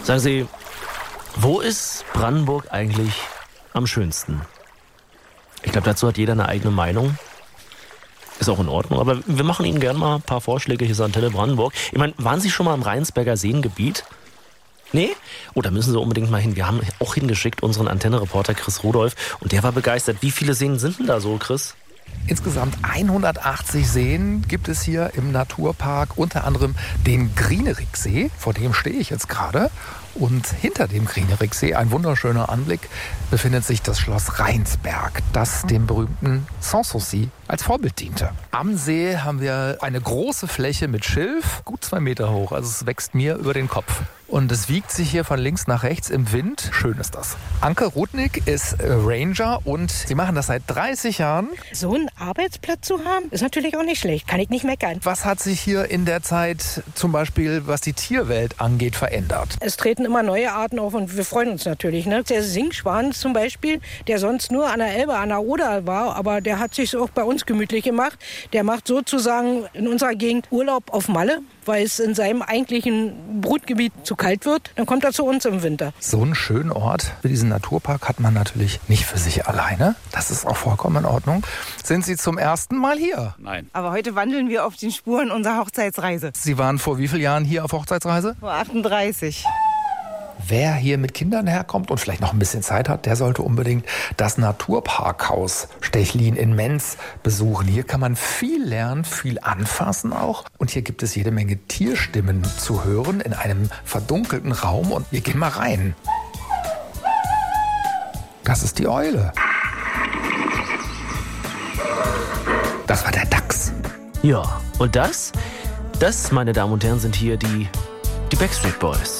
Sagen Sie, wo ist Brandenburg eigentlich am schönsten? Ich glaube, dazu hat jeder eine eigene Meinung. Ist auch in Ordnung, aber wir machen Ihnen gerne mal ein paar Vorschläge. Hier ist Antenne Brandenburg. Ich meine, waren Sie schon mal im Rheinsberger Seengebiet? Nee? Oh, da müssen Sie unbedingt mal hin. Wir haben auch hingeschickt unseren Antenne-Reporter Chris Rudolph und der war begeistert. Wie viele Seen sind denn da so, Chris? Insgesamt 180 Seen gibt es hier im Naturpark, unter anderem den Grieneriksee, vor dem stehe ich jetzt gerade. Und hinter dem Grieneriksee, ein wunderschöner Anblick, befindet sich das Schloss Rheinsberg, das dem berühmten Sanssouci als Vorbild diente. Am See haben wir eine große Fläche mit Schilf, gut 2 Meter hoch, also es wächst mir über den Kopf. Und es wiegt sich hier von links nach rechts im Wind. Schön ist das. Anke Rudnick ist Ranger und Sie machen das seit 30 Jahren. So einen Arbeitsplatz zu haben, ist natürlich auch nicht schlecht. Kann ich nicht meckern. Was hat sich hier in der Zeit zum Beispiel, was die Tierwelt angeht, verändert? Es treten immer neue Arten auf und wir freuen uns natürlich. Ne? Der Singschwan zum Beispiel, der sonst nur an der Elbe, an der Oder war, aber der hat sich auch bei uns gemütlich gemacht. Der macht sozusagen in unserer Gegend Urlaub auf Malle, weil es in seinem eigentlichen Brutgebiet zu kalt wird. Dann kommt er zu uns im Winter. So einen schönen Ort wie diesen Naturpark hat man natürlich nicht für sich alleine. Das ist auch vollkommen in Ordnung. Sind Sie zum ersten Mal hier? Nein. Aber heute wandeln wir auf den Spuren unserer Hochzeitsreise. Sie waren vor wie vielen Jahren hier auf Hochzeitsreise? Vor 38. Wer hier mit Kindern herkommt und vielleicht noch ein bisschen Zeit hat, der sollte unbedingt das Naturparkhaus Stechlin in Menz besuchen. Hier kann man viel lernen, viel anfassen auch. Und hier gibt es jede Menge Tierstimmen zu hören in einem verdunkelten Raum. Und wir gehen mal rein. Das ist die Eule. Das war der Dachs. Ja, und das, meine Damen und Herren, sind hier die Backstreet Boys.